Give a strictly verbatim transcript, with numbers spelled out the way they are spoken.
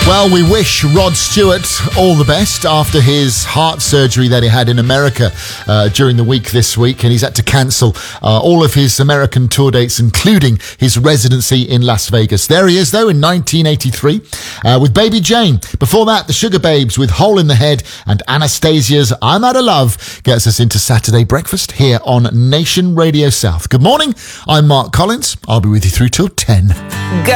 Well, we wish Rod Stewart all the best after his heart surgery that he had in America uh, during the week this week, and he's had to cancel uh, all of his American tour dates, including his residency in Las Vegas. There he is, though, in nineteen eighty-three uh, with Baby Jane. Before that, the Sugar Babes with Hole in the Head, and Anastasia's I'm Out of Love gets us into Saturday breakfast here on Nation Radio South. Good morning, I'm Mark Collins. I'll be with you through till ten. Go